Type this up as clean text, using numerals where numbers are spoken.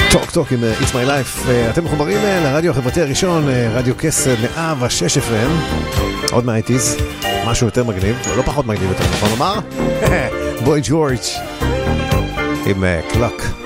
טוק טוק עם It's My Life. אתם מחוברים לרדיו החברתי הראשון, רדיו קס 106 FM, עוד מהאיטיז, משהו יותר מגניב, לא פחות מגניב יותר, נכון לומר? בוי ג'ורג' עם קלוק.